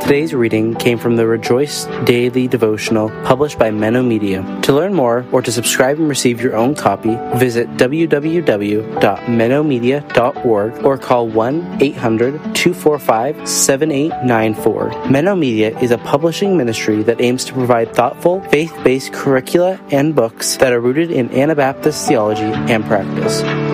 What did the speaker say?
Today's reading came from the Rejoice Daily Devotional published by Menno Media. To learn more or to subscribe and receive your own copy, visit www.mennomedia.org or call 1-800-245-7894. Menno Media is a publishing ministry that aims to provide thoughtful, faith-based curricula and books that are rooted in Anabaptist theology and practice.